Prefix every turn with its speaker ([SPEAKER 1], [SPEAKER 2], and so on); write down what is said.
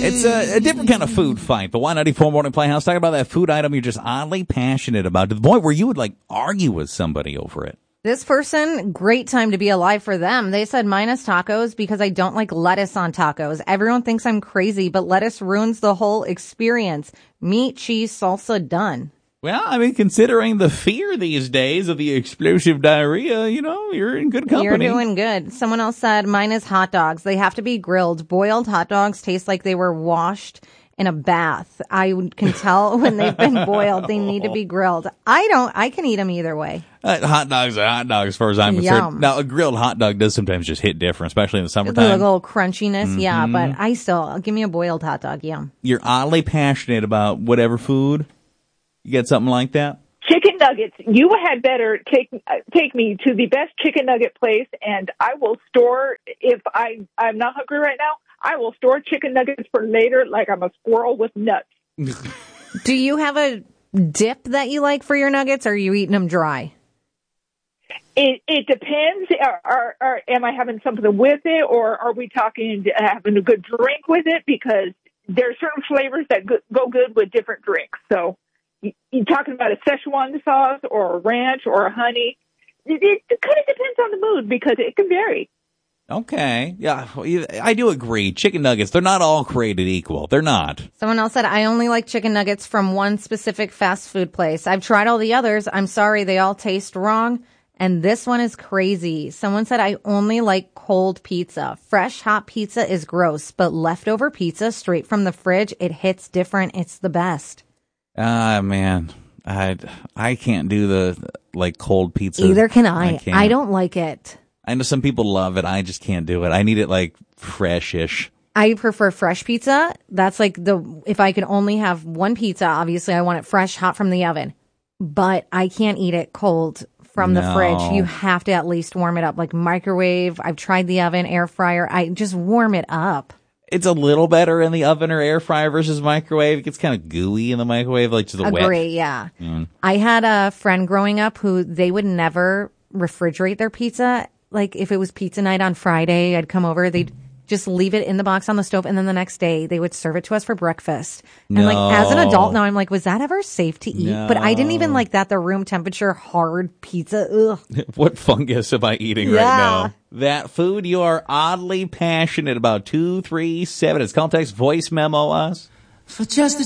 [SPEAKER 1] It's a different kind of food fight. The Y94 Morning Playhouse talking about that food item you're just oddly passionate about to the point where you would like argue with somebody over it.
[SPEAKER 2] This person, great time to be alive for them. They said minus tacos because I don't like lettuce on tacos. Everyone thinks I'm crazy, but lettuce ruins the whole experience. Meat, cheese, salsa, done.
[SPEAKER 1] Well, I mean, considering the fear these days of the explosive diarrhea, you're in good company.
[SPEAKER 2] You're doing good. Someone else said mine is hot dogs. They have to be grilled. Boiled hot dogs taste like they were washed in a bath. I can tell when they've been boiled. They need to be grilled. I can eat them either way.
[SPEAKER 1] Hot dogs are hot dogs as far as I'm concerned.
[SPEAKER 2] Yum.
[SPEAKER 1] Now, a grilled hot dog does sometimes just hit different, especially in the
[SPEAKER 2] A
[SPEAKER 1] summertime.
[SPEAKER 2] little crunchiness, yeah, but give me a boiled hot dog, yum.
[SPEAKER 1] You're oddly passionate about whatever food. You get something like that?
[SPEAKER 3] Chicken nuggets. You had better take me to the best chicken nugget place, and I will store, if I'm not hungry right now, I will store chicken nuggets for later like I'm a squirrel with nuts.
[SPEAKER 2] Do you have a dip that you like for your nuggets, or are you eating them dry?
[SPEAKER 3] It depends. Am I having something with it, or are we talking having a good drink with it? Because there are certain flavors that go good with different drinks. So you're talking about a Szechuan sauce or a ranch or a honey. It kind of depends on the mood because it can vary.
[SPEAKER 1] Okay. Yeah, I do agree. Chicken nuggets, they're not all created equal. They're not.
[SPEAKER 2] Someone else said, I only like chicken nuggets from one specific fast food place. I've tried all the others. I'm sorry, they all taste wrong. And this one is crazy. Someone said, I only like cold pizza. Fresh, hot pizza is gross, but leftover pizza straight from the fridge, it hits different. It's the best.
[SPEAKER 1] Man, I can't do the cold pizza.
[SPEAKER 2] Either can I. I don't like it.
[SPEAKER 1] I know some people love it. I just can't do it. I need it fresh-ish.
[SPEAKER 2] I prefer fresh pizza. That's if I could only have one pizza, obviously I want it fresh, hot from the oven. But I can't eat it cold from the fridge. You have to at least warm it up, like microwave. I've tried the oven, air fryer. I just warm it up.
[SPEAKER 1] It's a little better in the oven or air fryer versus microwave. It gets kind of gooey in the microwave, just the wet.
[SPEAKER 2] Agree, yeah. I had a friend growing up who they would never refrigerate their pizza. Like if it was pizza night on Friday, I'd come over, they'd just leave it in the box on the stove, and then the next day they would serve it to us for breakfast. And as an adult now, I'm like, was that ever safe to eat? No. But I didn't even like that, the room temperature hard pizza. Ugh.
[SPEAKER 1] What fungus am I eating right now? That food you are oddly passionate about. 237. It's call, text, voice memo us. For just